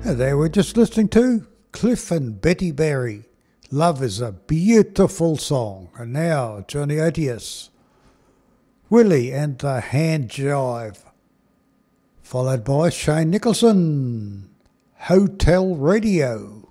There we're just listening to Cliff and Betty Barry. Love is a beautiful song. And now Johnny Otius, Willie and the Hand Jive, followed by Shane Nicholson, Hotel Radio.